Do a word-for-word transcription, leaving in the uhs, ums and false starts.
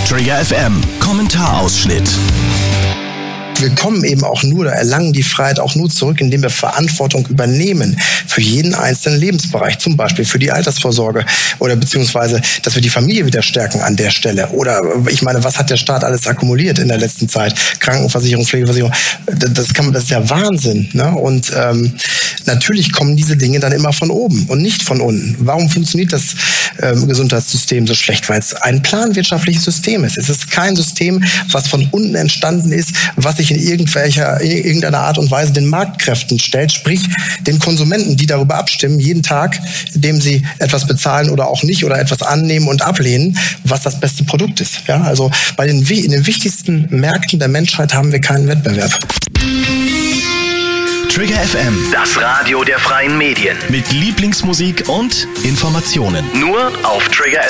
Trigger F M, Kommentarausschnitt. Wir kommen eben auch nur oder erlangen die Freiheit auch nur zurück, indem wir Verantwortung übernehmen für jeden einzelnen Lebensbereich, zum Beispiel für die Altersvorsorge oder beziehungsweise, dass wir die Familie wieder stärken an der Stelle. Oder ich meine, was hat der Staat alles akkumuliert in der letzten Zeit? Krankenversicherung, Pflegeversicherung, das kann man, das ist ja Wahnsinn. Ne? Und ähm, natürlich kommen diese Dinge dann immer von oben und nicht von unten. Warum funktioniert das ähm, Gesundheitssystem so schlecht? Weil es ein planwirtschaftliches System ist. Es ist kein System, was von unten entstanden ist, was sich in irgendwelcher, in irgendeiner Art und Weise den Marktkräften stellt, sprich den Konsumenten, die darüber abstimmen, jeden Tag, indem sie etwas bezahlen oder auch nicht oder etwas annehmen und ablehnen, was das beste Produkt ist. Ja, also bei den, in den wichtigsten Märkten der Menschheit haben wir keinen Wettbewerb. Trigger F M, Das Radio der freien Medien. mit Lieblingsmusik und Informationen. Nur auf Trigger